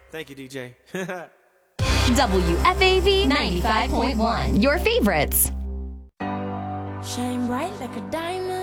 Thank you, DJ. WFAV 95.1. Your favorites. Shine bright like a diamond.